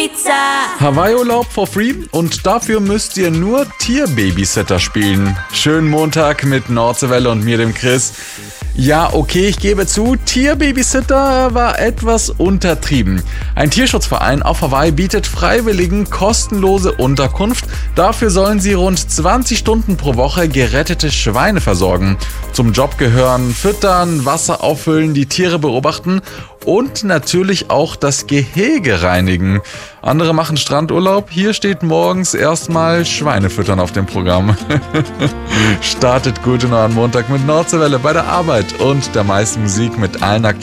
Pizza. Hawaii-Urlaub for free und dafür müsst ihr nur Tierbabysitter spielen. Schönen Montag mit Nordseewelle und mir, dem Chris. Ja, okay, ich gebe zu, Tierbabysitter war etwas untertrieben. Ein Tierschutzverein auf Hawaii bietet Freiwilligen kostenlose Unterkunft. Dafür sollen sie rund 20 Stunden pro Woche gerettete Schweine versorgen. Zum Job gehören Füttern, Wasser auffüllen, die Tiere beobachten und natürlich auch das Gehege reinigen. Andere machen Strandurlaub. Hier steht morgens erstmal Schweinefüttern auf dem Programm. Startet gut in euren Montag mit Nordseewelle bei der Arbeit und der meisten Musik mit allen